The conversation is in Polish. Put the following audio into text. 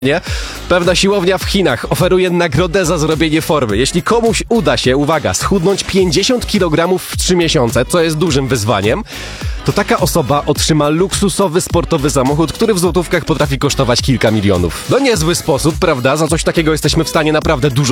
Nie? Pewna siłownia w Chinach oferuje nagrodę za zrobienie formy. Jeśli komuś uda się, uwaga, schudnąć 50 kg w 3 miesiące, co jest dużym wyzwaniem, to taka osoba otrzyma luksusowy sportowy samochód, który w złotówkach potrafi kosztować kilka milionów. No niezły sposób, prawda? Za coś takiego jesteśmy w stanie naprawdę dużo